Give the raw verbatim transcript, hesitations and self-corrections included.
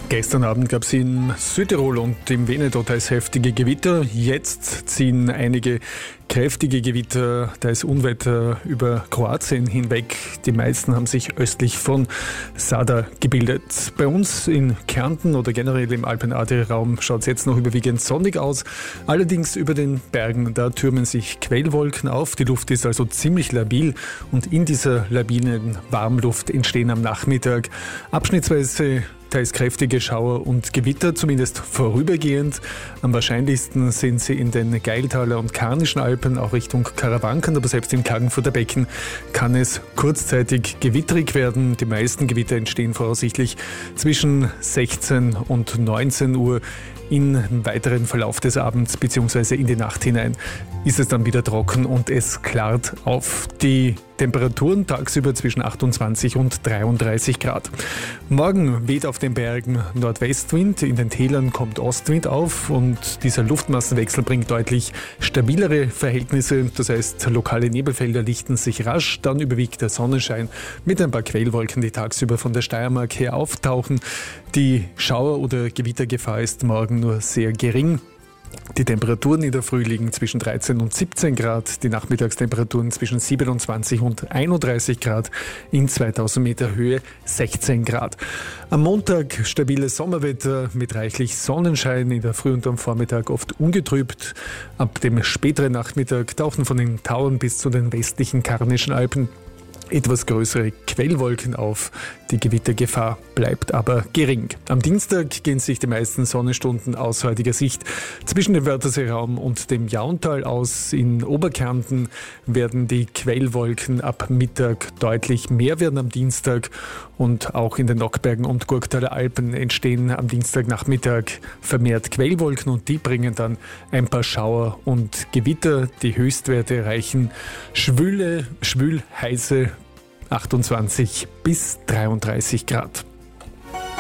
Gestern Abend gab es in Südtirol und im Veneto teils heftige Gewitter. Jetzt ziehen einige kräftige Gewitter, teils Unwetter über Kroatien hinweg. Die meisten haben sich östlich von Zadar gebildet. Bei uns in Kärnten oder generell im Alpen-Adria-Raum schaut es jetzt noch überwiegend sonnig aus. Allerdings über den Bergen, da türmen sich Quellwolken auf. Die Luft ist also ziemlich labil und in dieser labilen Warmluft entstehen am Nachmittag abschnittsweise teils kräftige Schauer und Gewitter, zumindest vorübergehend. Am wahrscheinlichsten sind sie in den Gailtaler und Karnischen Alpen, auch Richtung Karawanken, aber selbst im Klagenfurter Becken kann es kurzzeitig gewitterig werden. Die meisten Gewitter entstehen voraussichtlich zwischen sechzehn und neunzehn Uhr. Im weiteren Verlauf des Abends bzw. in die Nacht hinein ist es dann wieder trocken und es klart auf. Die Temperaturen tagsüber zwischen achtundzwanzig und dreiunddreißig Grad. Morgen weht auf den Bergen Nordwestwind, in den Tälern kommt Ostwind auf und dieser Luftmassenwechsel bringt deutlich stabilere Verhältnisse. Das heißt, lokale Nebelfelder lichten sich rasch, dann überwiegt der Sonnenschein mit ein paar Quellwolken, die tagsüber von der Steiermark her auftauchen. Die Schauer- oder Gewittergefahr ist morgen nur sehr gering. Die Temperaturen in der Früh liegen zwischen dreizehn und siebzehn Grad, die Nachmittagstemperaturen zwischen siebenundzwanzig und einunddreißig Grad, in zweitausend Meter Höhe sechzehn Grad. Am Montag stabiles Sommerwetter mit reichlich Sonnenschein, in der Früh und am Vormittag oft ungetrübt. Ab dem späteren Nachmittag tauchen von den Tauern bis zu den westlichen Karnischen Alpen etwas größere Quellwolken auf. Die Gewittergefahr bleibt aber gering. Am Dienstag gehen sich die meisten Sonnenstunden aus heutiger Sicht zwischen dem Wörthersee-Raum und dem Jauntal aus. In Oberkärnten werden die Quellwolken ab Mittag deutlich mehr werden am Dienstag und auch in den Nockbergen und Gurktaler Alpen entstehen am Dienstagnachmittag vermehrt Quellwolken und die bringen dann ein paar Schauer und Gewitter. Die Höchstwerte erreichen schwüle, schwül heiße achtundzwanzig bis dreiunddreißig Grad.